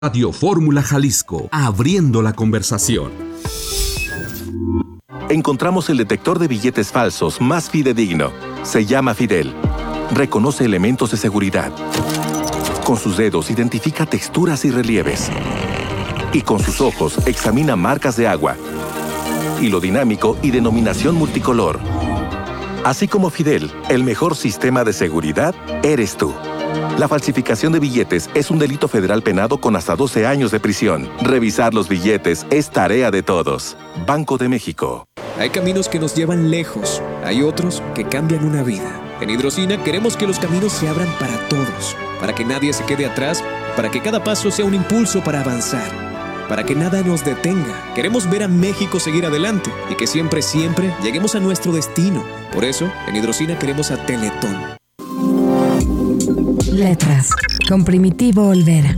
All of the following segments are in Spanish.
Radio Fórmula Jalisco, abriendo la conversación. Encontramos el detector de billetes falsos más fidedigno. Se llama Fidel. Reconoce elementos de seguridad. Con sus dedos identifica texturas y relieves. Y con sus ojos examina marcas de agua, hilo dinámico y denominación multicolor. Así como Fidel, el mejor sistema de seguridad eres tú. La falsificación de billetes es un delito federal penado con hasta 12 años de prisión. Revisar los billetes es tarea de todos. Banco de México. Hay caminos que nos llevan lejos, hay otros que cambian una vida. En Hidrocina queremos que los caminos se abran para todos, para que nadie se quede atrás, para que cada paso sea un impulso para avanzar, para que nada nos detenga. Queremos ver a México seguir adelante y que siempre, siempre lleguemos a nuestro destino. Por eso, en Hidrocina queremos a Teletón. Letras, con Primitivo Olvera.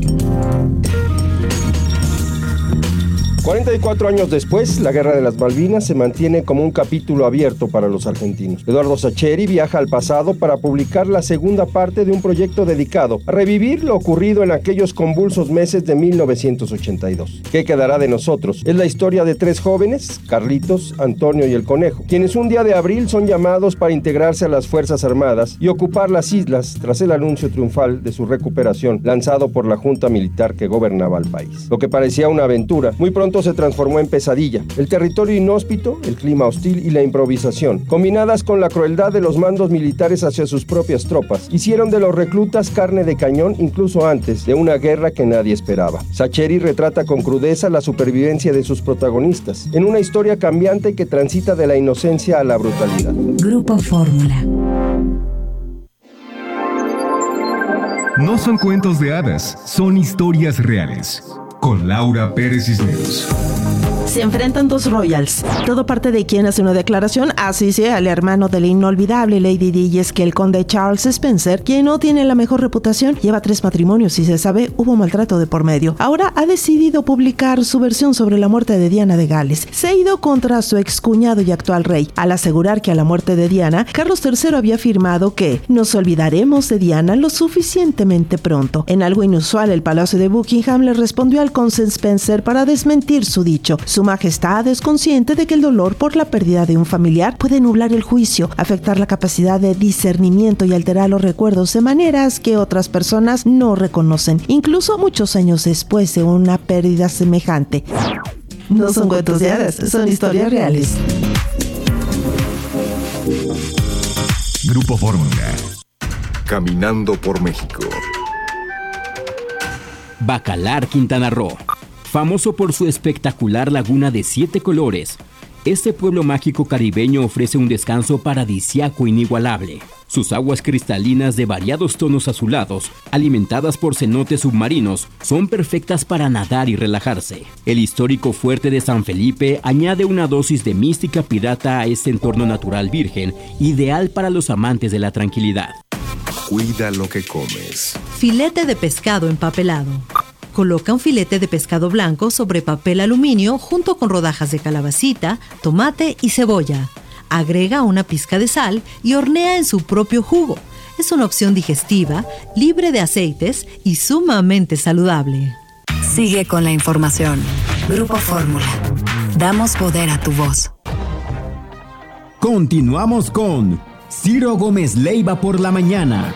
44 años después, la Guerra de las Malvinas se mantiene como un capítulo abierto para los argentinos. Eduardo Sacheri viaja al pasado para publicar la segunda parte de un proyecto dedicado a revivir lo ocurrido en aquellos convulsos meses de 1982. ¿Qué quedará de nosotros? Es la historia de tres jóvenes, Carlitos, Antonio y el Conejo, quienes un día de abril son llamados para integrarse a las Fuerzas Armadas y ocupar las islas tras el anuncio triunfal de su recuperación lanzado por la junta militar que gobernaba el país. Lo que parecía una aventura, muy pronto se transformó en pesadilla. El territorio inhóspito, el clima hostil y la improvisación, combinadas con la crueldad de los mandos militares hacia sus propias tropas, hicieron de los reclutas carne de cañón incluso antes de una guerra que nadie esperaba. Sacheri retrata con crudeza la supervivencia de sus protagonistas, en una historia cambiante que transita de la inocencia a la brutalidad. Grupo Fórmula. No son cuentos de hadas, son historias reales. Con Laura Pérez Cisneros. Se enfrentan dos royals. Todo parte de quien hace una declaración, así sea el hermano de la inolvidable Lady Di, y es que el conde Charles Spencer, quien no tiene la mejor reputación, lleva 3 matrimonios y se sabe hubo maltrato de por medio. Ahora ha decidido publicar su versión sobre la muerte de Diana de Gales. Se ha ido contra su excuñado y actual rey, al asegurar que a la muerte de Diana, Carlos III había afirmado que nos olvidaremos de Diana lo suficientemente pronto. En algo inusual, el Palacio de Buckingham le respondió al conde Spencer para desmentir su dicho. Su majestad es consciente de que el dolor por la pérdida de un familiar puede nublar el juicio, afectar la capacidad de discernimiento y alterar los recuerdos de maneras que otras personas no reconocen, incluso muchos años después de una pérdida semejante. No son cuentos de hadas, son historias reales. Grupo Fórmula. Caminando por México. Bacalar, Quintana Roo. Famoso por su espectacular laguna de 7 colores, este pueblo mágico caribeño ofrece un descanso paradisíaco inigualable. Sus aguas cristalinas de variados tonos azulados, alimentadas por cenotes submarinos, son perfectas para nadar y relajarse. El histórico fuerte de San Felipe añade una dosis de mística pirata a este entorno natural virgen, ideal para los amantes de la tranquilidad. Cuida lo que comes. Filete de pescado empapelado. Coloca un filete de pescado blanco sobre papel aluminio junto con rodajas de calabacita, tomate y cebolla. Agrega una pizca de sal y hornea en su propio jugo. Es una opción digestiva, libre de aceites y sumamente saludable. Sigue con la información. Grupo Fórmula. Damos poder a tu voz. Continuamos con Ciro Gómez Leiva por la mañana.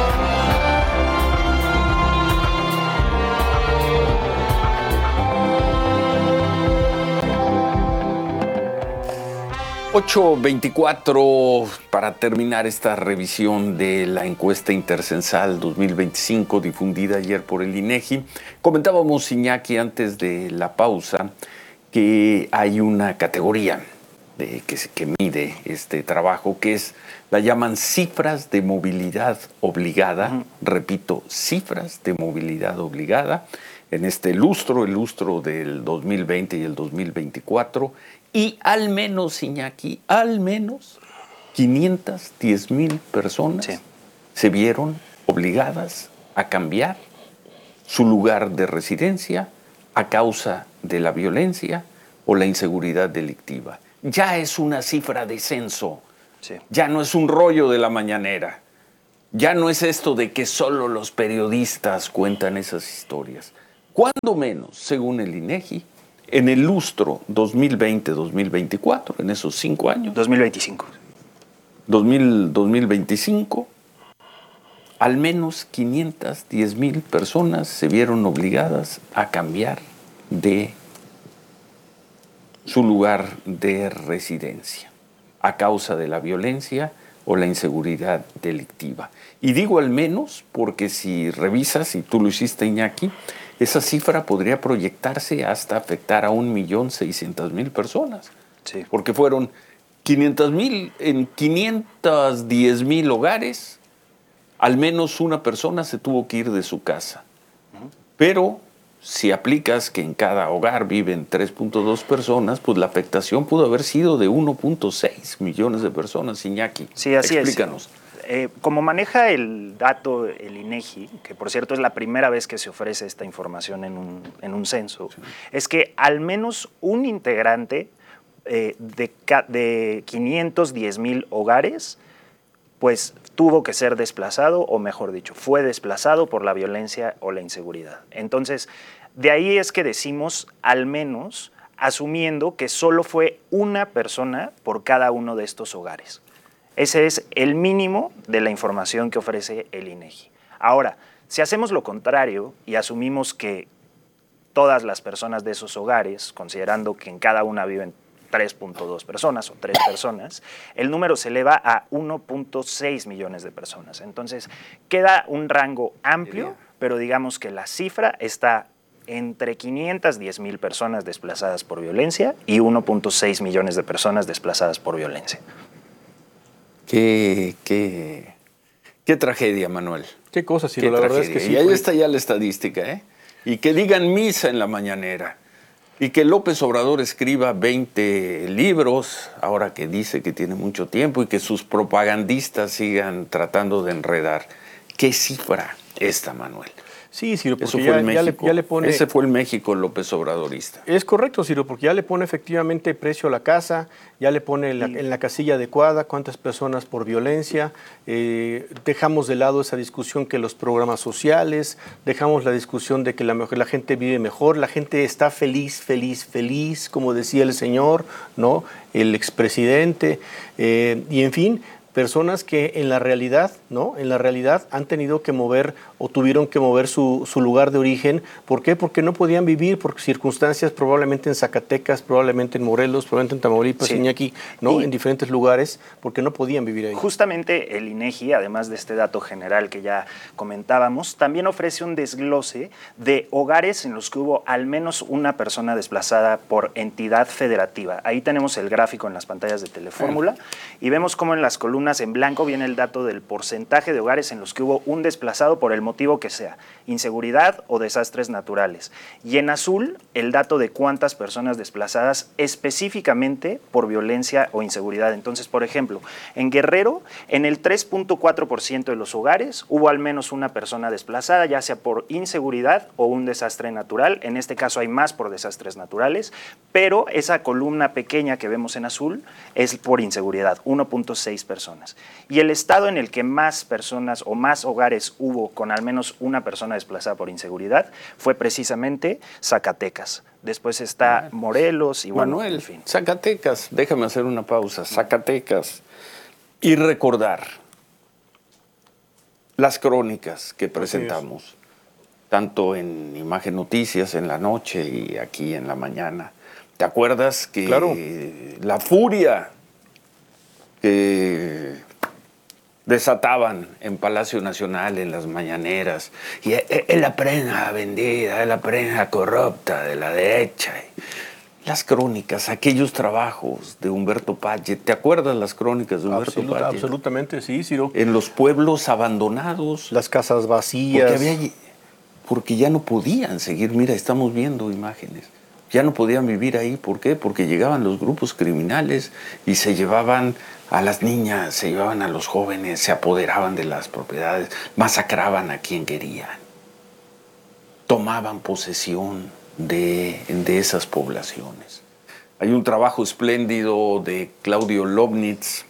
...8:24 para terminar esta revisión de la encuesta intercensal 2025 difundida ayer por el INEGI. Comentábamos, Iñaki, antes de la pausa, que hay una categoría que mide este trabajo, que es, la llaman cifras de movilidad obligada. Repito, cifras de movilidad obligada en este lustro, el lustro del 2020 y el 2024, y al menos, Iñaki, al menos 510,000 personas se vieron obligadas a cambiar su lugar de residencia a causa de la violencia o la inseguridad delictiva. Ya es una cifra de censo, ya no es un rollo de la mañanera, ya no es esto de que solo los periodistas cuentan esas historias. cuando menos, según el INEGI, en el lustro 2020-2024, en esos 5 años. 2025. 2025, al menos 510,000 personas se vieron obligadas a cambiar de su lugar de residencia a causa de la violencia o la inseguridad delictiva. Y digo al menos porque si revisas, y tú lo hiciste, Iñaki, esa cifra podría proyectarse hasta afectar a 1,600,000 personas. Sí. Porque fueron 500,000 en 510,000 hogares, al menos una persona se tuvo que ir de su casa. Pero si aplicas que en cada hogar viven 3.2 personas, pues la afectación pudo haber sido de 1.6 millones de personas, Iñaki. Sí, así Explícanos. Como maneja el dato el INEGI, que por cierto es la primera vez que se ofrece esta información en un censo, sí, es que al menos un integrante de 510,000 hogares, pues tuvo que ser desplazado, o mejor dicho, fue desplazado por la violencia o la inseguridad. Entonces, de ahí es que decimos al menos, asumiendo que solo fue una persona por cada uno de estos hogares. Ese es el mínimo de la información que ofrece el INEGI. Ahora, si hacemos lo contrario y asumimos que todas las personas de esos hogares, considerando que en cada una viven 3.2 personas o 3 personas, el número se eleva a 1.6 millones de personas. Entonces, queda un rango amplio, pero digamos que la cifra está entre 510,000 personas desplazadas por violencia y 1.6 millones de personas desplazadas por violencia. Qué tragedia, Manuel. Qué cosa, si la verdad es que sí. Y ahí está ya la estadística, ¿eh? Y que digan misa en la mañanera. Y que López Obrador escriba 20 libros, ahora que dice que tiene mucho tiempo, y que sus propagandistas sigan tratando de enredar. ¿Qué cifra esta, Manuel? Sí, Ciro, porque Eso fue el México. ya le pone... Ese fue el México López Obradorista. Es correcto, Ciro, porque ya le pone efectivamente precio a la casa, ya le pone en la casilla adecuada cuántas personas por violencia, dejamos de lado esa discusión que los programas sociales, dejamos la discusión de que la gente vive mejor, la gente está feliz, feliz, feliz, como decía el señor, ¿no? El expresidente, y en fin, personas que en la realidad, ¿no? En la realidad han tenido que mover o tuvieron que mover su lugar de origen. ¿Por qué? Porque no podían vivir por circunstancias, probablemente en Zacatecas, probablemente en Morelos, probablemente en Tamaulipas, sí, Iñaki, ¿no? En diferentes lugares, porque no podían vivir ahí. Justamente el INEGI, además de este dato general que ya comentábamos, también ofrece un desglose de hogares en los que hubo al menos una persona desplazada por entidad federativa. Ahí tenemos el gráfico en las pantallas de Telefórmula y vemos cómo en las columnas en blanco viene el dato del porcentaje de hogares en los que hubo un desplazado por el motivo que sea, inseguridad o desastres naturales. Y en azul, el dato de cuántas personas desplazadas específicamente por violencia o inseguridad. Entonces, por ejemplo, en Guerrero, en el 3.4% de los hogares hubo al menos una persona desplazada, ya sea por inseguridad o un desastre natural. En este caso hay más por desastres naturales, pero esa columna pequeña que vemos en azul es por inseguridad, 1.6 personas. Y el estado en el que más personas o más hogares hubo con al menos una persona desplazada por inseguridad fue precisamente Zacatecas. Después está Morelos y bueno, Manuel, en fin. Zacatecas, déjame hacer una pausa. Zacatecas. Y recordar las crónicas que presentamos, tanto en Imagen Noticias en la noche y aquí en la mañana. ¿Te acuerdas que claro, la furia que desataban en Palacio Nacional, en las mañaneras, y es la prensa vendida, es la prensa corrupta de la derecha? Las crónicas, aquellos trabajos de Humberto Padgett, ¿te acuerdas las crónicas de Humberto Padgett? Absolutamente, sí, Ciro. En los pueblos abandonados. Las casas vacías. Porque ya no podían seguir, mira, estamos viendo imágenes. Ya no podían vivir ahí, ¿por qué? Porque llegaban los grupos criminales y se llevaban a las niñas, se llevaban a los jóvenes, se apoderaban de las propiedades, masacraban a quien querían. Tomaban posesión de esas poblaciones. Hay un trabajo espléndido de Claudio Lobnitz,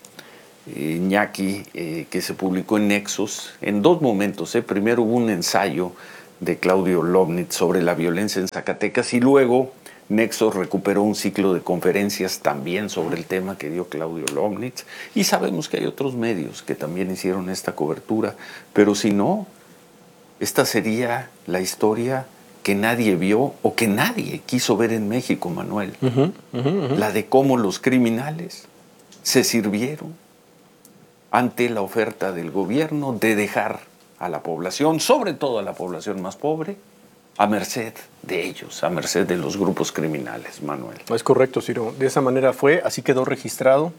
Iñaki, que se publicó en Nexos, en dos momentos. Primero hubo un ensayo de Claudio Lobnitz sobre la violencia en Zacatecas, y luego Nexos recuperó un ciclo de conferencias también sobre el tema que dio Claudio Lobnitz, y sabemos que hay otros medios que también hicieron esta cobertura, pero si no, esta sería la historia que nadie vio o que nadie quiso ver en México, Manuel. La de cómo los criminales se sirvieron ante la oferta del gobierno de dejar a la población, sobre todo a la población más pobre, a merced de ellos, a merced de los grupos criminales, Manuel. Es correcto, Ciro. De esa manera fue, así quedó registrado.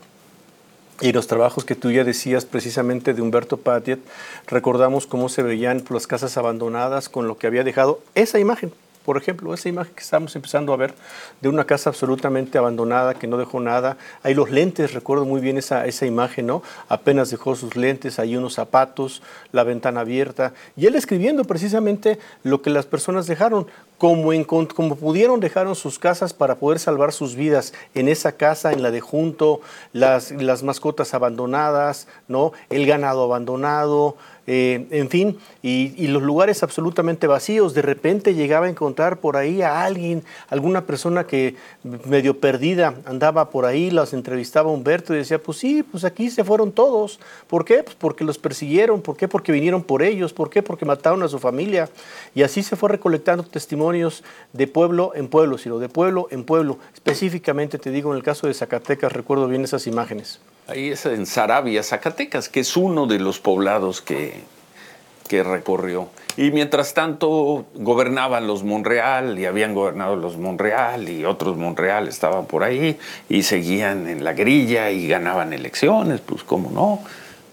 Y los trabajos que tú ya decías precisamente de Humberto Patiet, recordamos cómo se veían las casas abandonadas con lo que había dejado esa imagen. Por ejemplo, esa imagen que estamos empezando a ver de una casa absolutamente abandonada que no dejó nada. Ahí los lentes, recuerdo muy bien esa imagen, ¿no? Apenas dejó sus lentes, ahí unos zapatos, la ventana abierta. Y él escribiendo precisamente lo que las personas dejaron. Como pudieron, dejaron sus casas para poder salvar sus vidas. En esa casa, en la de junto, las mascotas abandonadas, ¿no? El ganado abandonado, en fin, y los lugares absolutamente vacíos. De repente llegaba a encontrar por ahí a alguien, alguna persona que medio perdida andaba por ahí, las entrevistaba Humberto y decía, pues sí, pues aquí se fueron todos. ¿Por qué? Pues porque los persiguieron. ¿Por qué? Porque vinieron por ellos. ¿Por qué? Porque mataron a su familia. Y así se fue recolectando testimonios de pueblo en pueblo, sino de pueblo en pueblo. Específicamente, te digo, en el caso de Zacatecas, recuerdo bien esas imágenes. Ahí es en Saravia, Zacatecas, que es uno de los poblados que recorrió. Y mientras tanto gobernaban los Monreal, y habían gobernado los Monreal, y otros Monreal estaban por ahí, y seguían en la grilla, y ganaban elecciones, pues cómo no.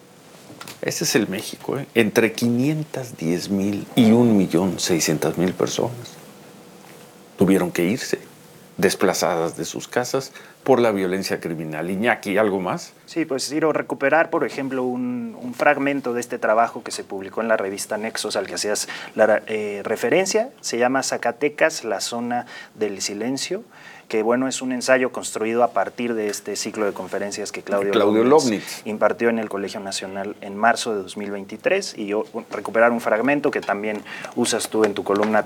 Ese es el México, ¿eh? Entre 510,000 y 1,600,000 personas tuvieron que irse, desplazadas de sus casas por la violencia criminal. Iñaki, ¿algo más? Sí, pues quiero recuperar, por ejemplo, un fragmento de este trabajo que se publicó en la revista Nexos, al que hacías la referencia. Se llama Zacatecas, la zona del silencio, que bueno, es un ensayo construido a partir de este ciclo de conferencias que Claudio Lobnitz impartió en el Colegio Nacional en marzo de 2023, y yo recuperar un fragmento que también usas tú en tu columna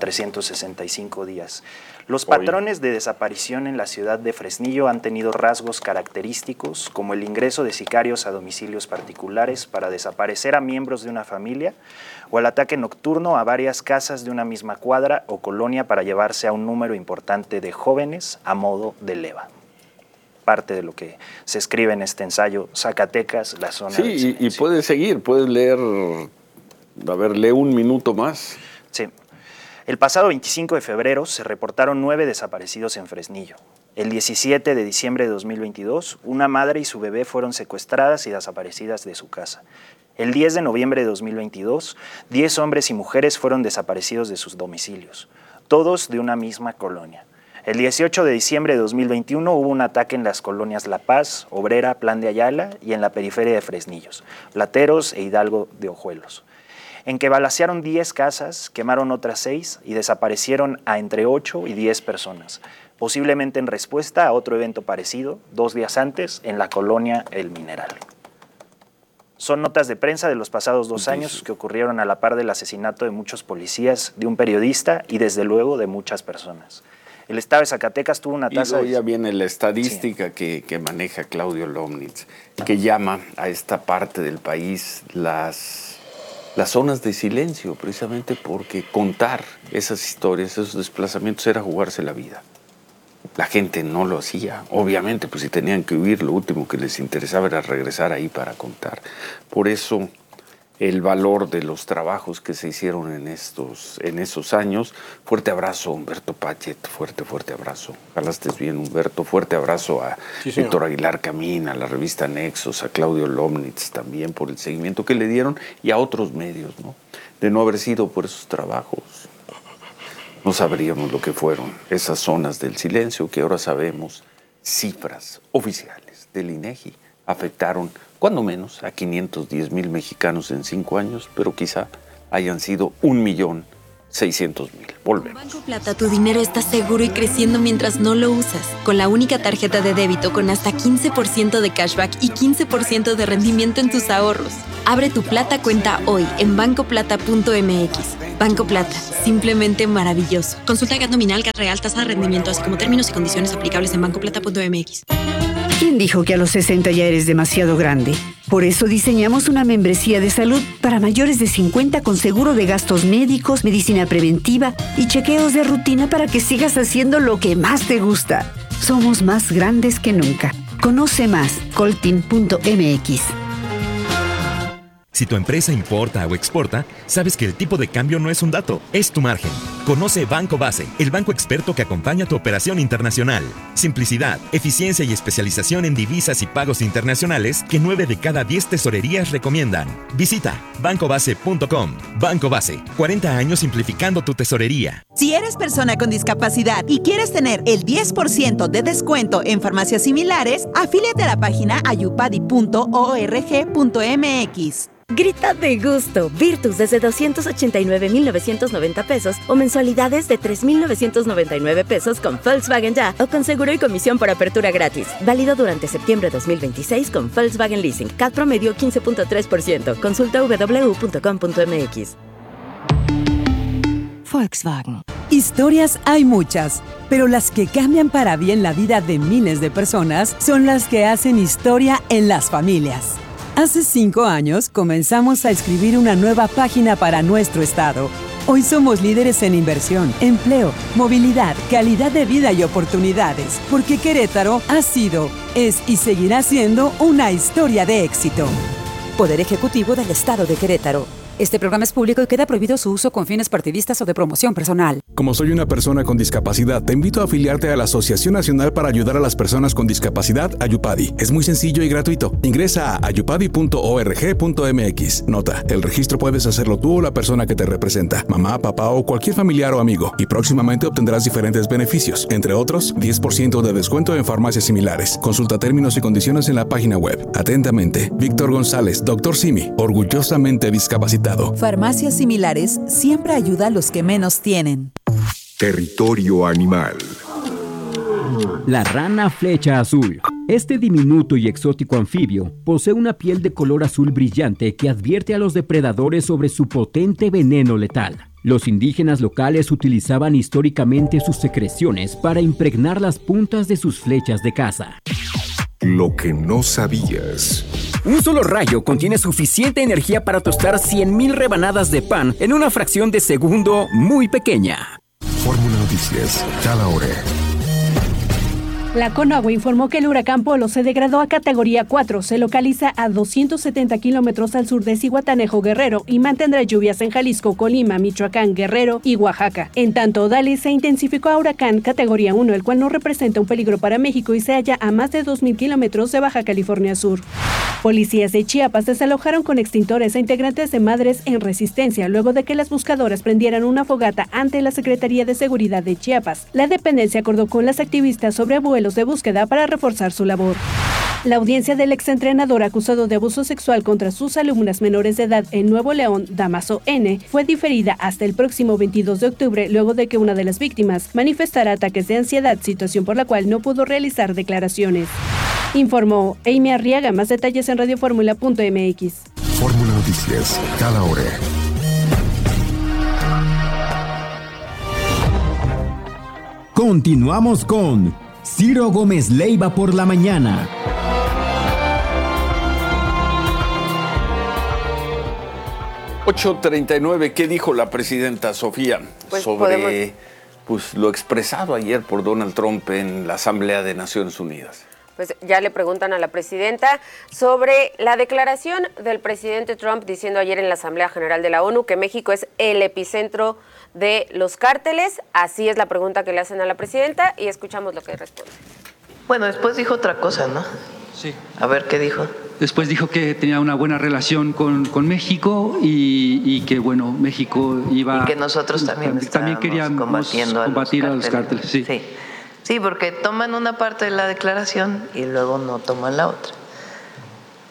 365 días. Los patrones de desaparición en la ciudad de Fresnillo han tenido rasgos característicos, como el ingreso de sicarios a domicilios particulares para desaparecer a miembros de una familia, o el ataque nocturno a varias casas de una misma cuadra o colonia para llevarse a un número importante de jóvenes a modo de leva. Parte de lo que se escribe en este ensayo, Zacatecas, la zona del silencio. Sí, y puedes seguir, puedes leer, a ver, lee un minuto más. Sí. El pasado 25 de febrero se reportaron 9 desaparecidos en Fresnillo. El 17 de diciembre de 2022, una madre y su bebé fueron secuestradas y desaparecidas de su casa. El 10 de noviembre de 2022, 10 hombres y mujeres fueron desaparecidos de sus domicilios, todos de una misma colonia. El 18 de diciembre de 2021 hubo un ataque en las colonias La Paz, Obrera, Plan de Ayala y en la periferia de Fresnillos, Plateros e Hidalgo de Ojuelos, en que balacearon 10 casas, quemaron otras 6 y desaparecieron a entre 8 y 10 personas, posiblemente en respuesta a otro evento parecido, 2 días antes, en la colonia El Mineral. Son notas de prensa de los pasados 2 años que ocurrieron a la par del asesinato de muchos policías, de un periodista y desde luego de muchas personas. El estado de Zacatecas tuvo una tasa... Y luego ya viene la estadística que maneja Claudio Lobnitz, que llama a esta parte del país las zonas de silencio, precisamente porque contar esas historias, esos desplazamientos, era jugarse la vida. La gente no lo hacía, obviamente, pues si tenían que huir, lo último que les interesaba era regresar ahí para contar. Por eso el valor de los trabajos que se hicieron en esos años. Fuerte abrazo, Humberto Patiet, fuerte abrazo. Ojalá estés bien, Humberto. Fuerte abrazo a Héctor Aguilar Camín, a la revista Nexos, a Claudio Lobnitz también por el seguimiento que le dieron, y a otros medios, ¿no? De no haber sido por esos trabajos, no sabríamos lo que fueron esas zonas del silencio que ahora sabemos, cifras oficiales del INEGI, afectaron cuando menos a 510,000 mexicanos en 5 años, pero quizá hayan sido 1,000,000 600,000. Volvemos. Banco Plata, tu dinero está seguro y creciendo mientras no lo usas. Con la única tarjeta de débito con hasta 15% de cashback y 15% de rendimiento en tus ahorros. Abre tu Plata cuenta hoy en bancoplata.mx. Banco Plata, simplemente maravilloso. Consulta GAT nominal, GAT real, tasa de rendimiento, así como términos y condiciones aplicables en bancoplata.mx. ¿Quién dijo que a los 60 ya eres demasiado grande? Por eso diseñamos una membresía de salud para mayores de 50 con seguro de gastos médicos, medicina preventiva y chequeos de rutina para que sigas haciendo lo que más te gusta. Somos más grandes que nunca. Conoce más, coltin.mx. Si tu empresa importa o exporta, sabes que el tipo de cambio no es un dato, es tu margen. Conoce Banco Base, el banco experto que acompaña tu operación internacional. Simplicidad, eficiencia y especialización en divisas y pagos internacionales que 9 de cada 10 tesorerías recomiendan. Visita bancobase.com. Banco Base, 40 años simplificando tu tesorería. Si eres persona con discapacidad y quieres tener el 10% de descuento en farmacias similares, afíliate a la página ayupadi.org.mx. Grita de gusto. Virtus desde 289,990 pesos o mensualidades de 3,999 pesos con Volkswagen Ya o con seguro y comisión por apertura gratis. Válido durante septiembre 2026 con Volkswagen Leasing. CAT promedio 15.3%. Consulta www.com.mx. Volkswagen. Historias hay muchas, pero las que cambian para bien la vida de miles de personas son las que hacen historia en las familias. Hace 5 años comenzamos a escribir una nueva página para nuestro estado. Hoy somos líderes en inversión, empleo, movilidad, calidad de vida y oportunidades, porque Querétaro ha sido, es y seguirá siendo una historia de éxito. Poder Ejecutivo del Estado de Querétaro. Este programa es público y queda prohibido su uso con fines partidistas o de promoción personal. Como soy una persona con discapacidad, te invito a afiliarte a la Asociación Nacional para Ayudar a las Personas con Discapacidad, Ayupadi. Es muy sencillo y gratuito. Ingresa a ayupadi.org.mx. Nota, el registro puedes hacerlo tú o la persona que te representa, mamá, papá o cualquier familiar o amigo, y próximamente obtendrás diferentes beneficios, entre otros, 10% de descuento en farmacias similares. Consulta términos y condiciones en la página web. Atentamente, Víctor González, Dr. Simi, orgullosamente discapacitado. Farmacias Similares siempre ayuda a los que menos tienen. Territorio animal. La rana flecha azul. Este diminuto y exótico anfibio posee una piel de color azul brillante que advierte a los depredadores sobre su potente veneno letal. Los indígenas locales utilizaban históricamente sus secreciones para impregnar las puntas de sus flechas de caza. Lo que no sabías. Un solo rayo contiene suficiente energía para tostar 100,000 rebanadas de pan en una fracción de segundo muy pequeña. Fórmula Noticias, cada hora. La Conagua informó que el huracán Polo se degradó a categoría 4, se localiza a 270 kilómetros al sur de Zihuatanejo, Guerrero, y mantendrá lluvias en Jalisco, Colima, Michoacán, Guerrero y Oaxaca. En tanto, Odalis se intensificó a huracán categoría 1, el cual no representa un peligro para México y se halla a más de 2,000 kilómetros de Baja California Sur. Policías de Chiapas desalojaron con extintores a integrantes de Madres en Resistencia luego de que las buscadoras prendieran una fogata ante la Secretaría de Seguridad de Chiapas. La dependencia acordó con las activistas sobre vuelos de búsqueda para reforzar su labor. La audiencia del exentrenador acusado de abuso sexual contra sus alumnas menores de edad en Nuevo León, Damaso N., fue diferida hasta el próximo 22 de octubre luego de que una de las víctimas manifestara ataques de ansiedad, situación por la cual no pudo realizar declaraciones. Informó Amy Arriaga. Más detalles en radioformula.mx. Fórmula Noticias, cada hora. Continuamos con Ciro Gómez Leiva por la mañana. $8:39. ¿Qué dijo la presidenta Sofía sobre lo expresado ayer por Donald Trump en la Asamblea de Naciones Unidas? Pues ya le preguntan a la presidenta sobre la declaración del presidente Trump diciendo ayer en la Asamblea General de la ONU que México es el epicentro de los cárteles. Así es la pregunta que le hacen a la presidenta y escuchamos lo que responde. Bueno, después dijo otra cosa, ¿no? Sí. A ver, ¿qué dijo? Después dijo que tenía una buena relación con México y que, bueno, México iba... Y que nosotros también queríamos combatir a los cárteles. Sí. Sí, porque toman una parte de la declaración y luego no toman la otra.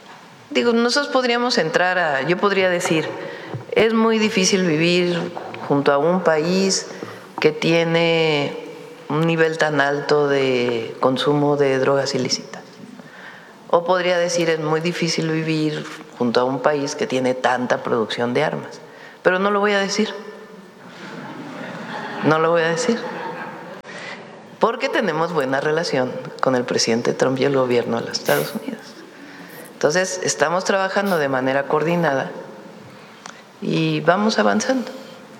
Digo, nosotros podríamos yo podría decir, es muy difícil vivir junto a un país que tiene un nivel tan alto de consumo de drogas ilícitas. O podría decir, es muy difícil vivir junto a un país que tiene tanta producción de armas. Pero no lo voy a decir. No lo voy a decir. Porque tenemos buena relación con el presidente Trump y el gobierno de los Estados Unidos. Entonces, estamos trabajando de manera coordinada y vamos avanzando.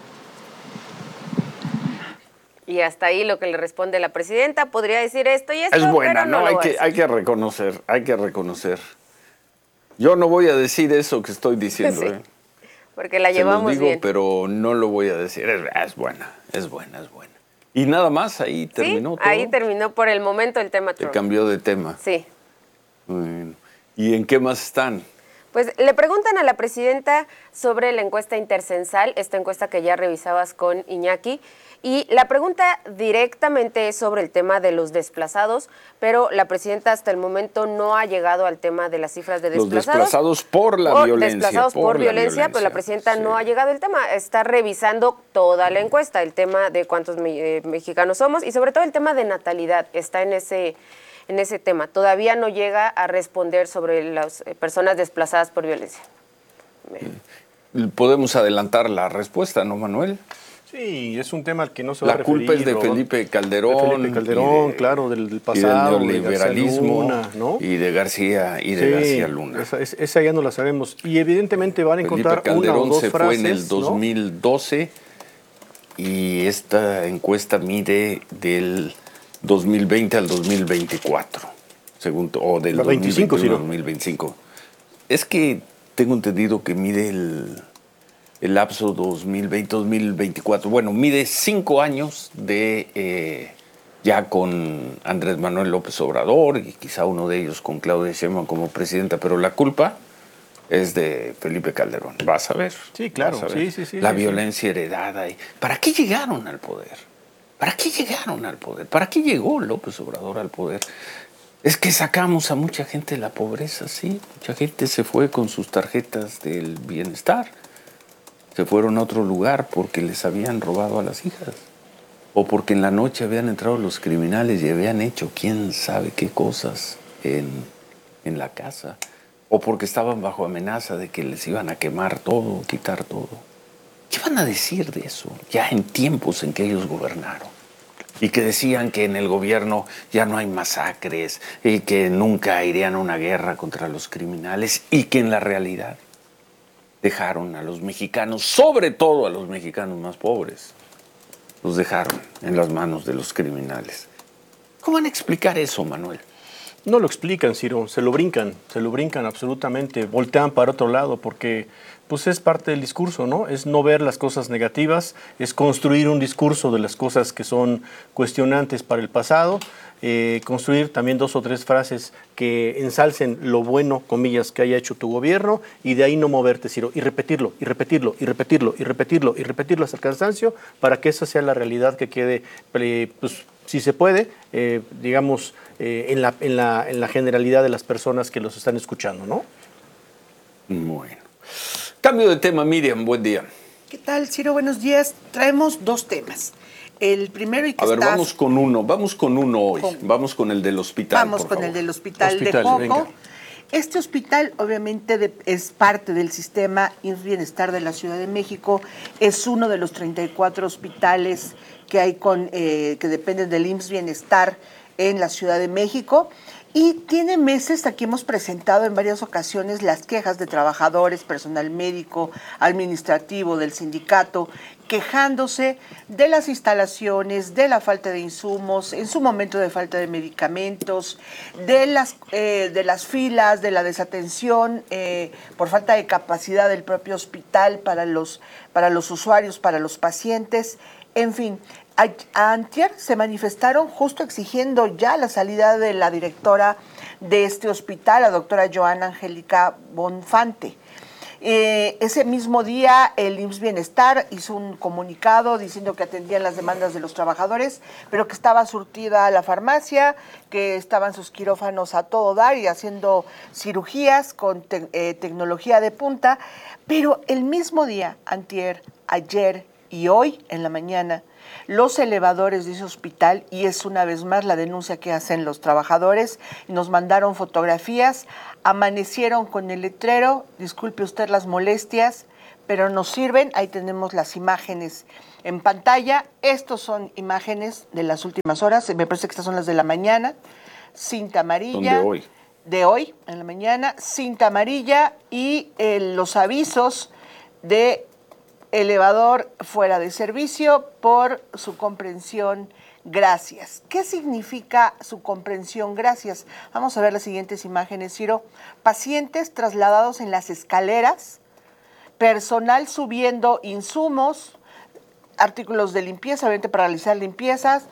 Y hasta ahí lo que le responde la presidenta. Podría decir esto y esto, es buena, pero no, hay que reconocer. Yo no voy a decir eso que estoy diciendo, sí, porque la llevamos se lo digo, bien. pero no lo voy a decir. Es buena. Y nada más, ahí terminó todo. Ahí terminó por el momento el tema Trump. Se cambió de tema. Sí. Bueno. ¿Y en qué más están? Pues le preguntan a la presidenta sobre la encuesta intercensal, esta encuesta que ya revisabas con Iñaki, y la pregunta directamente es sobre el tema de los desplazados, pero la presidenta hasta el momento no ha llegado al tema de las cifras de desplazados. Los desplazados por la violencia. Desplazados por violencia, pero la presidenta no ha llegado al tema. Está revisando toda la encuesta, el tema de cuántos mexicanos somos y sobre todo el tema de natalidad. Está en ese tema. Todavía no llega a responder sobre las personas desplazadas por violencia. Podemos adelantar la respuesta, ¿no, Manuel? Sí, es un tema al que no se va a referir. La culpa es de Felipe Calderón. Claro, del pasado. Y del neoliberalismo, ¿no? Y de García Luna. Esa ya no la sabemos. Y evidentemente van a encontrar una o dos frases. Felipe Calderón se fue en el 2012, ¿no? Y esta encuesta mide del 2020 al 2024, o del 2025 al 2025. Es que tengo entendido que mide el lapso 2020-2024. Bueno, mide 5 años de ya con Andrés Manuel López Obrador y quizá uno de ellos con Claudia Sheinbaum como presidenta, pero la culpa es de Felipe Calderón. Vas a ver. Sí, claro. Sí, la violencia heredada. ¿Para qué llegaron al poder? ¿Para qué llegó López Obrador al poder? Es que sacamos a mucha gente de la pobreza, sí. Mucha gente se fue con sus tarjetas del bienestar. Se fueron a otro lugar porque les habían robado a las hijas. O porque en la noche habían entrado los criminales y habían hecho quién sabe qué cosas en la casa. O porque estaban bajo amenaza de que les iban a quemar todo, quitar todo. ¿Qué van a decir de eso? Ya en tiempos en que ellos gobernaron. Y que decían que en el gobierno ya no hay masacres y que nunca irían a una guerra contra los criminales y que en la realidad dejaron a los mexicanos, sobre todo a los mexicanos más pobres, los dejaron en las manos de los criminales. ¿Cómo van a explicar eso, Manuel? No lo explican, Ciro, se lo brincan absolutamente, voltean para otro lado porque pues es parte del discurso, ¿no? Es no ver las cosas negativas, es construir un discurso de las cosas que son cuestionantes para el pasado, construir también 2 o 3 frases que ensalcen lo bueno, comillas, que haya hecho tu gobierno y de ahí no moverte, Ciro, y repetirlo hasta el cansancio para que esa sea la realidad que quede, pues si se puede, digamos, en la generalidad de las personas que los están escuchando, ¿no? Bueno. Cambio de tema, Miriam, buen día. ¿Qué tal, Ciro? Buenos días. Traemos 2 temas. El primero y que vamos con uno hoy. Vamos con el del hospital, Vamos con el del hospital de Joco. Venga. Este hospital obviamente es parte del sistema IMSS Bienestar de la Ciudad de México. Es uno de los 34 hospitales que hay que dependen del IMSS Bienestar en la Ciudad de México. Y tiene meses, aquí hemos presentado en varias ocasiones las quejas de trabajadores, personal médico, administrativo, del sindicato, quejándose de las instalaciones, de la falta de insumos, en su momento de falta de medicamentos, de las filas, de la desatención por falta de capacidad del propio hospital para los usuarios, para los pacientes, en fin. Antier se manifestaron justo exigiendo ya la salida de la directora de este hospital, la doctora Joana Angélica Bonfante. Ese mismo día el IMSS Bienestar hizo un comunicado diciendo que atendían las demandas de los trabajadores, pero que estaba surtida la farmacia, que estaban sus quirófanos a todo dar y haciendo cirugías con tecnología de punta, pero el mismo día, ayer, y hoy en la mañana los elevadores de ese hospital, y es una vez más la denuncia que hacen los trabajadores, nos mandaron fotografías, amanecieron con el letrero, disculpe usted las molestias, pero nos sirven, ahí tenemos las imágenes en pantalla. Estos son imágenes de las últimas horas, me parece que estas son las de la mañana, cinta amarilla. Son de hoy. De hoy, en la mañana, cinta amarilla y los avisos de elevador fuera de servicio por su comprensión. Gracias. ¿Qué significa su comprensión? Gracias. Vamos a ver las siguientes imágenes, Ciro. Pacientes trasladados en las escaleras, personal subiendo insumos, artículos de limpieza, obviamente para realizar limpiezas,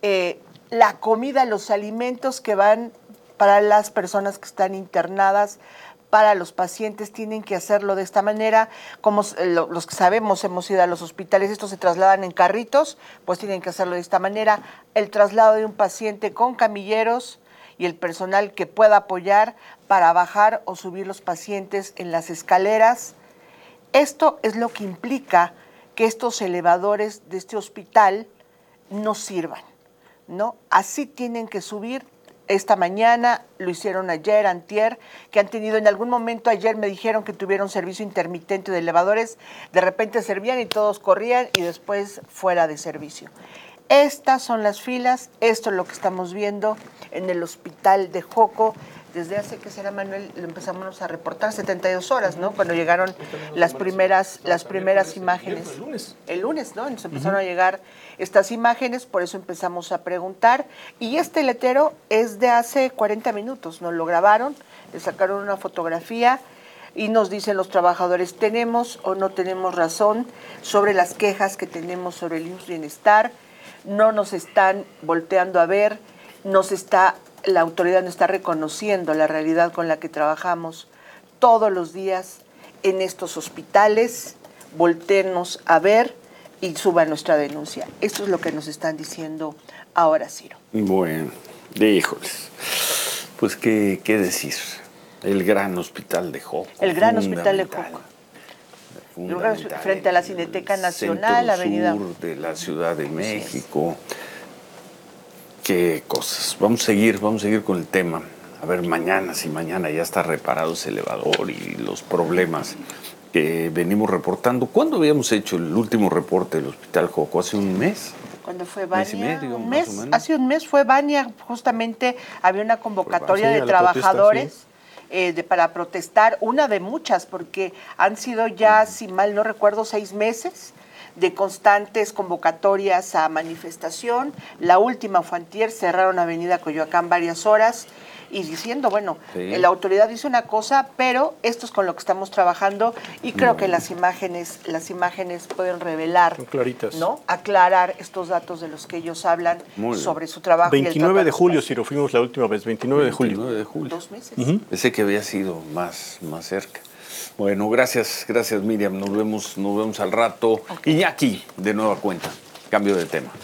la comida, los alimentos que van para las personas que están internadas, para los pacientes, tienen que hacerlo de esta manera. Como los que sabemos, hemos ido a los hospitales, estos se trasladan en carritos, pues tienen que hacerlo de esta manera. El traslado de un paciente con camilleros y el personal que pueda apoyar para bajar o subir los pacientes en las escaleras. Esto es lo que implica que estos elevadores de este hospital no sirvan, ¿no? Así tienen que subir. Esta mañana, lo hicieron ayer, antier, que han tenido en algún momento, ayer me dijeron que tuvieron servicio intermitente de elevadores, de repente servían y todos corrían y después fuera de servicio. Estas son las filas, esto es lo que estamos viendo en el hospital de Joco. Desde hace, ¿qué será, Manuel? Lo empezamos a reportar 72 horas, ¿no? Cuando llegaron las primeras imágenes. El lunes, ¿no? Nos empezaron a llegar estas imágenes, por eso empezamos a preguntar. Y este letrero es de hace 40 minutos, nos lo grabaron, le sacaron una fotografía y nos dicen los trabajadores, ¿tenemos o no tenemos razón sobre las quejas que tenemos sobre el IMSS Bienestar? No nos están volteando a ver, la autoridad no está reconociendo la realidad con la que trabajamos todos los días en estos hospitales. Voltéennos a ver y suban nuestra denuncia. Esto es lo que nos están diciendo ahora, Ciro. Bueno, híjoles. Pues, ¿qué decir? El gran hospital de Joco. El gran hospital de Joco. Frente a la Cineteca Nacional, Avenida Sur de la Ciudad de México. Qué cosas. Vamos a seguir con el tema. A ver, si mañana ya está reparado ese elevador y los problemas que venimos reportando. ¿Cuándo habíamos hecho el último reporte del Hospital Joco? ¿Hace un mes? Cuando fue Vania, mes y medio, un mes, mes, hace un mes fue Vania, justamente había una convocatoria de trabajadores para protestar, una de muchas, porque han sido ya, si mal no recuerdo, 6 meses de constantes convocatorias a manifestación. La última fue antier, cerraron Avenida Coyoacán varias horas y diciendo, bueno, la autoridad dice una cosa, pero esto es con lo que estamos trabajando y creo que las imágenes pueden revelar, claritas, ¿no? Aclarar estos datos de los que ellos hablan sobre su trabajo. 29 de julio, Ciro, fuimos la última vez, 29 de julio. 2 meses. Pensé que había sido más cerca. Bueno, gracias Miriam, nos vemos al rato. Okay. Iñaki, de nueva cuenta, cambio de tema.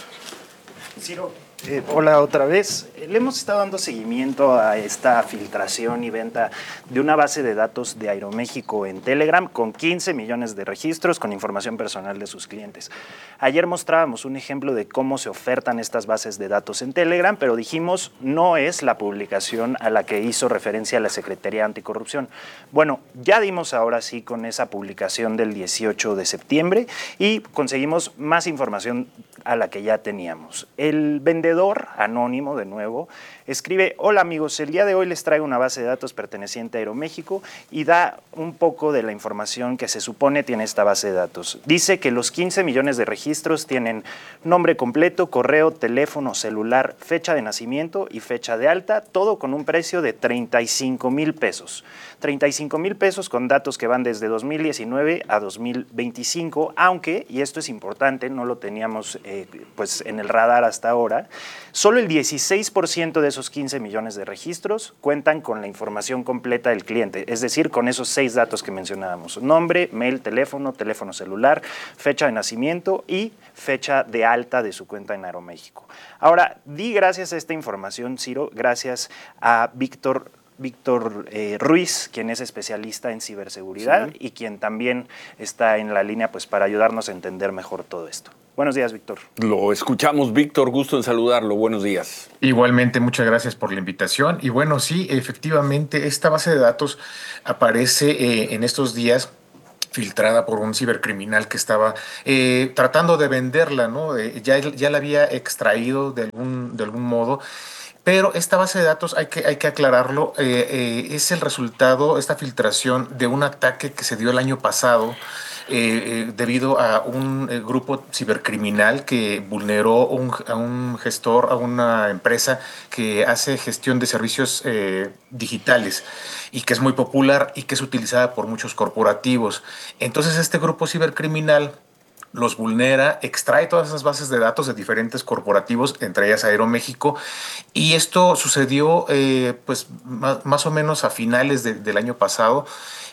Ciro, hola otra vez. Le hemos estado dando seguimiento a esta filtración y venta de una base de datos de Aeroméxico en Telegram con 15 millones de registros con información personal de sus clientes. Ayer mostrábamos un ejemplo de cómo se ofertan estas bases de datos en Telegram, pero dijimos no es la publicación a la que hizo referencia la Secretaría Anticorrupción. Bueno, ya dimos ahora sí con esa publicación del 18 de septiembre y conseguimos más información a la que ya teníamos. El vendedor anónimo, de nuevo, escribe: hola amigos, el día de hoy les traigo una base de datos perteneciente a Aeroméxico y da un poco de la información que se supone tiene esta base de datos. Dice que los 15 millones de registros tienen nombre completo, correo, teléfono, celular, fecha de nacimiento y fecha de alta, todo con un precio de 35,000 pesos. 35,000 pesos con datos que van desde 2019 a 2025, aunque, y esto es importante, no lo teníamos pues en el radar hasta ahora, solo el 16% de esos 15 millones de registros cuentan con la información completa del cliente, es decir, con esos 6 datos que mencionábamos: nombre, mail, teléfono celular, fecha de nacimiento y fecha de alta de su cuenta en Aeroméxico. Ahora, di gracias a esta información, Ciro, gracias a Víctor Víctor Ruiz, quien es especialista en ciberseguridad y quien también está en la línea pues, para ayudarnos a entender mejor todo esto. Buenos días, Víctor. Lo escuchamos, Víctor. Gusto en saludarlo. Buenos días. Igualmente, muchas gracias por la invitación. Y bueno, sí, efectivamente, esta base de datos aparece en estos días filtrada por un cibercriminal que estaba tratando de venderla, ¿no? Ya la había extraído de algún modo. Pero esta base de datos, hay que aclararlo, es el resultado, esta filtración de un ataque que se dio el año pasado debido a un grupo cibercriminal que vulneró a un gestor, a una empresa que hace gestión de servicios digitales y que es muy popular y que es utilizada por muchos corporativos. Entonces este grupo cibercriminal los vulnera, extrae todas esas bases de datos de diferentes corporativos, entre ellas Aeroméxico, y esto sucedió pues más o menos a finales del año pasado.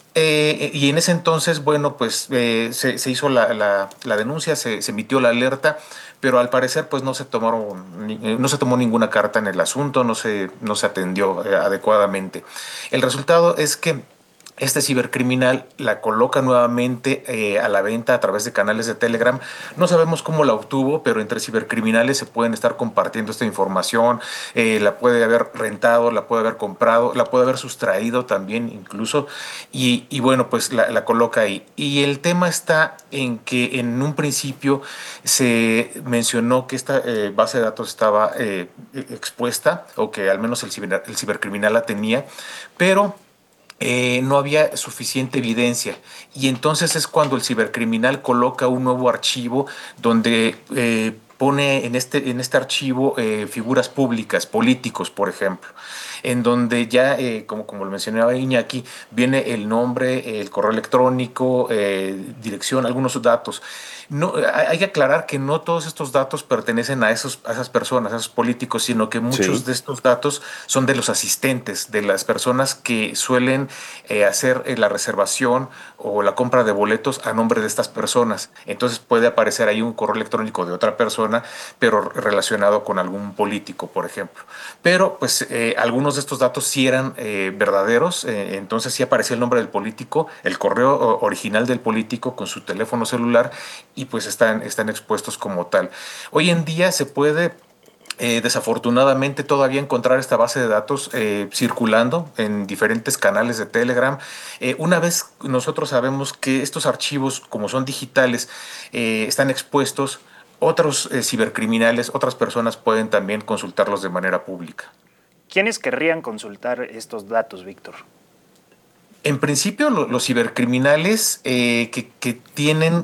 Y en ese entonces, bueno, pues se hizo la denuncia, se emitió la alerta, pero al parecer pues no se tomó ninguna carta en el asunto, no se atendió adecuadamente. El resultado es que este cibercriminal la coloca nuevamente a la venta a través de canales de Telegram. No sabemos cómo la obtuvo, pero entre cibercriminales se pueden estar compartiendo esta información. La puede haber rentado, la puede haber comprado, la puede haber sustraído también incluso. Y bueno, pues la coloca ahí. Y el tema está en que en un principio se mencionó que esta base de datos estaba expuesta, o que al menos el cibercriminal la tenía, pero no había suficiente evidencia, y entonces es cuando el cibercriminal coloca un nuevo archivo donde pone en este archivo figuras públicas, políticos, por ejemplo, en donde ya, como lo mencionaba Iñaki, viene el nombre, el correo electrónico, dirección, algunos datos. No, hay que aclarar que no todos estos datos pertenecen a esas personas, a esos políticos, sino que muchos de estos datos son de los asistentes, de las personas que suelen hacer la reservación o la compra de boletos a nombre de estas personas. Entonces puede aparecer ahí un correo electrónico de otra persona, pero relacionado con algún político, por ejemplo. Pero pues algunos de estos datos sí eran verdaderos, entonces sí aparecía el nombre del político, el correo original del político con su teléfono celular, y pues están expuestos como tal. Hoy en día se puede desafortunadamente todavía encontrar esta base de datos circulando en diferentes canales de Telegram. Una vez nosotros sabemos que estos archivos, como son digitales, están expuestos, otros cibercriminales, otras personas pueden también consultarlos de manera pública. ¿Quiénes querrían consultar estos datos, Víctor? En principio, los cibercriminales que tienen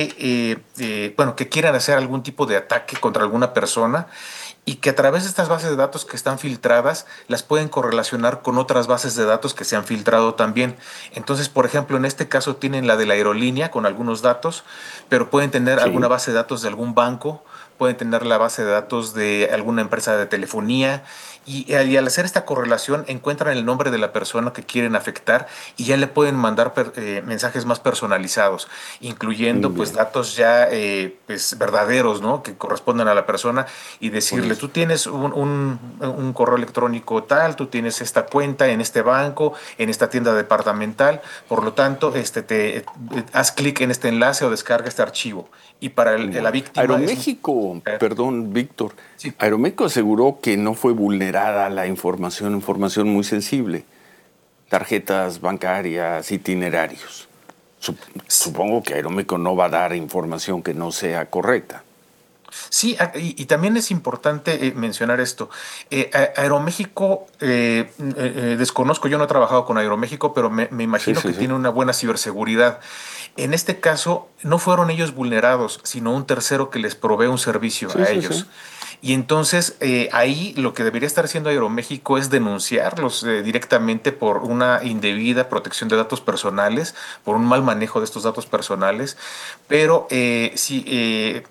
que quieran hacer algún tipo de ataque contra alguna persona, y que a través de estas bases de datos que están filtradas las pueden correlacionar con otras bases de datos que se han filtrado también. Entonces, por ejemplo, en este caso tienen la de la aerolínea con algunos datos, pero pueden tener alguna base de datos de algún banco, pueden tener la base de datos de alguna empresa de telefonía, y al hacer esta correlación encuentran el nombre de la persona que quieren afectar y ya le pueden mandar mensajes más personalizados, incluyendo pues datos ya pues verdaderos, ¿no?, que correspondan a la persona, y decirle: tú tienes un correo electrónico tal, tú tienes esta cuenta en este banco, en esta tienda departamental, por lo tanto haz clic en este enlace o descarga este archivo. Y para la víctima... Aeroméxico, perdón, Víctor, sí. Aeroméxico aseguró que no fue vulnerada la información muy sensible, tarjetas bancarias, itinerarios. Supongo que Aeroméxico no va a dar información que no sea correcta. Sí, y también es importante mencionar esto. Aeroméxico, desconozco, yo no he trabajado con Aeroméxico, pero me imagino que tiene una buena ciberseguridad. En este caso, no fueron ellos vulnerados, sino un tercero que les provee un servicio a ellos. Y entonces ahí lo que debería estar haciendo Aeroméxico es denunciarlos directamente por una indebida protección de datos personales, por un mal manejo de estos datos personales. Pero en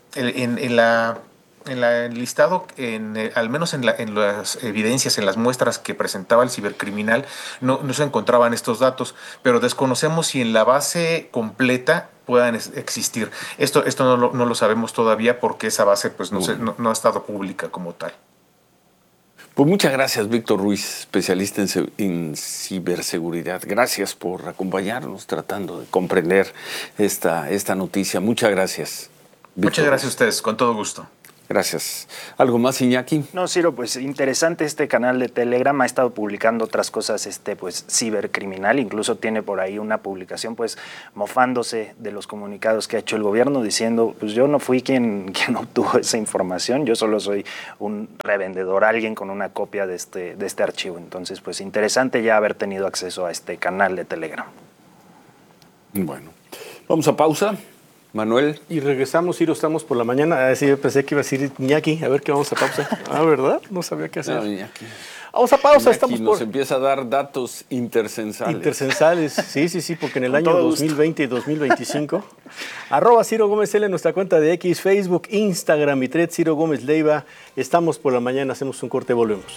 el listado, al menos en las evidencias, en las muestras que presentaba el cibercriminal, no se encontraban estos datos, pero desconocemos si en la base completa puedan existir. Esto no lo sabemos todavía, porque esa base pues no ha estado pública como tal. Pues muchas gracias, Víctor Ruiz, especialista en ciberseguridad. Gracias por acompañarnos tratando de comprender esta noticia. Muchas gracias, Víctor. Muchas gracias a ustedes, con todo gusto. Gracias. ¿Algo más, Iñaki? No, Ciro, pues interesante este canal de Telegram. Ha estado publicando otras cosas, pues cibercriminal. Incluso tiene por ahí una publicación, pues mofándose de los comunicados que ha hecho el gobierno, diciendo, pues yo no fui quien obtuvo esa información, yo solo soy un revendedor, alguien con una copia de este archivo. Entonces, pues interesante ya haber tenido acceso a este canal de Telegram. Bueno, vamos a pausa. Manuel. Y regresamos, Ciro, estamos por la mañana. Sí, pensé que iba a decir Iñaki, a ver qué vamos a pausa. Ah, ¿verdad? No sabía qué hacer. No, Iñaki. Vamos a pausa, Iñaki nos empieza a dar datos intercensales. Intercensales, sí, porque en el año 2020 y 2025, @Ciro Gómez L en nuestra cuenta de X, Facebook, Instagram y Thread, Ciro Gómez Leiva. Estamos por la mañana, hacemos un corte, volvemos.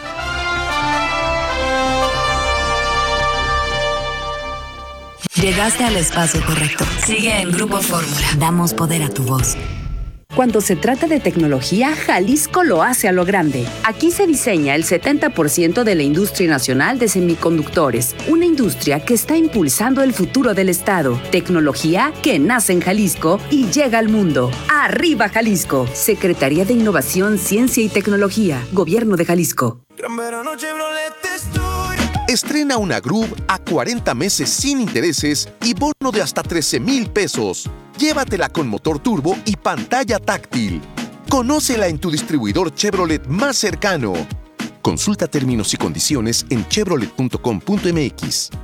Llegaste al espacio correcto. Sigue en Grupo Fórmula. Damos poder a tu voz. Cuando se trata de tecnología, Jalisco lo hace a lo grande. Aquí se diseña el 70% de la industria nacional de semiconductores, una industria que está impulsando el futuro del estado. Tecnología que nace en Jalisco y llega al mundo. ¡Arriba Jalisco! Secretaría de Innovación, Ciencia y Tecnología, Gobierno de Jalisco. Estrena una Groove a 40 meses sin intereses y bono de hasta 13,000 pesos. Llévatela con motor turbo y pantalla táctil. Conócela en tu distribuidor Chevrolet más cercano. Consulta términos y condiciones en chevrolet.com.mx.